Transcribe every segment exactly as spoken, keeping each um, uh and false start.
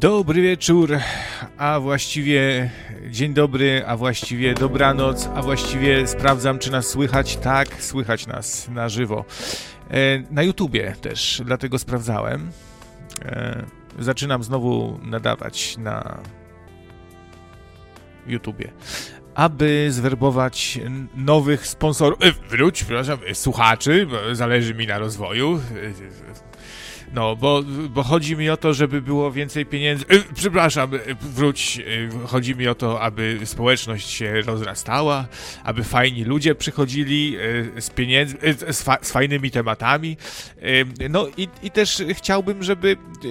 Dobry wieczór, a właściwie dzień dobry, a właściwie dobranoc, a właściwie sprawdzam, czy nas słychać. Tak, słychać nas na żywo. E, na YouTubie też, dlatego sprawdzałem. E, zaczynam znowu nadawać na YouTubie, aby zwerbować nowych sponsorów. E, wróć, przepraszam, słuchaczy, bo zależy mi na rozwoju. No, bo, bo chodzi mi o to, żeby było więcej pieniędzy. E, przepraszam, wróć. E, chodzi mi o to, aby społeczność się rozrastała, aby fajni ludzie przychodzili e, z pieniędzy, e, z, fa, z fajnymi tematami. E, no i, i też chciałbym, żeby e,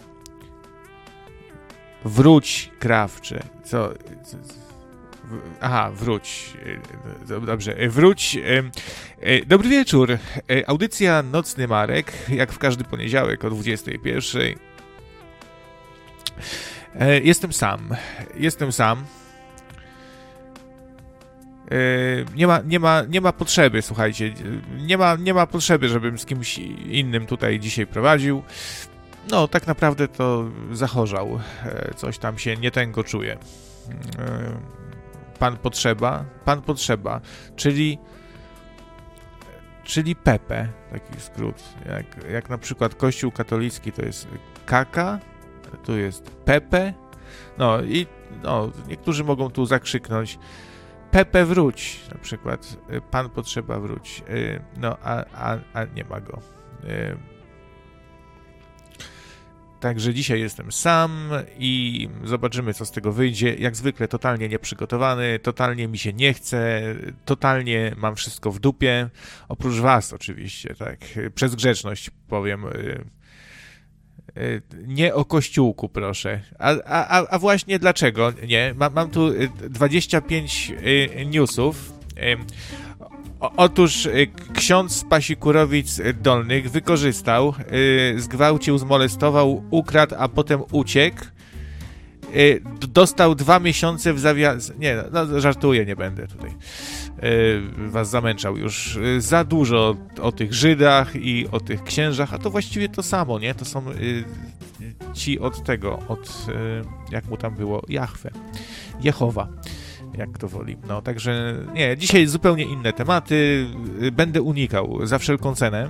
wróć, Krawcze. Co? co Aha, wróć. Dobrze, wróć. Dobry wieczór. Audycja Nocny Marek, jak w każdy poniedziałek o dwudziestej pierwszej. Jestem sam. Jestem sam. Nie ma, nie ma, nie ma potrzeby, słuchajcie. Nie ma, nie ma potrzeby, żebym z kimś innym tutaj dzisiaj prowadził. No, tak naprawdę to zachorzał. Coś tam się nie tęgo czuje. Pan Potrzeba, Pan Potrzeba, czyli czyli Pepe, taki skrót, jak, jak na przykład Kościół katolicki to jest Kaka, tu jest Pepe, no i no, niektórzy mogą tu zakrzyknąć Pepe wróć, na przykład Pan Potrzeba wróć, no a, a, a nie ma go. Także dzisiaj jestem sam i zobaczymy, co z tego wyjdzie. Jak zwykle totalnie nieprzygotowany, totalnie mi się nie chce, totalnie mam wszystko w dupie. Oprócz was oczywiście, tak. Przez grzeczność powiem. Nie o kościółku, proszę. A, a, a właśnie dlaczego nie? Mam, mam tu dwadzieścia pięć newsów. Otóż ksiądz z Pasikurowic Dolnych wykorzystał, zgwałcił, zmolestował, ukradł, a potem uciekł. Dostał dwa miesiące w zawias... Nie, no, żartuję, nie będę tutaj was zamęczał już. Za dużo o tych Żydach i o tych księżach, a to właściwie to samo, nie? To są ci od tego, od, jak mu tam było, Jahwe, Jehowa. Jak kto woli. No, także nie, dzisiaj zupełnie inne tematy. Będę unikał za wszelką cenę.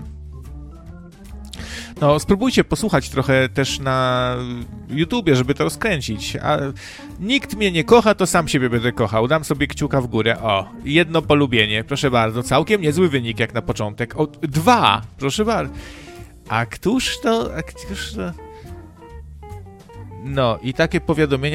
No, spróbujcie posłuchać trochę też na YouTubie, żeby to rozkręcić. A nikt mnie nie kocha, to sam siebie będę kochał. Dam sobie kciuka w górę. O, jedno polubienie. Proszę bardzo. Całkiem niezły wynik jak na początek. O, dwa. Proszę bardzo. A któż to? A któż to? No, i takie powiadomienia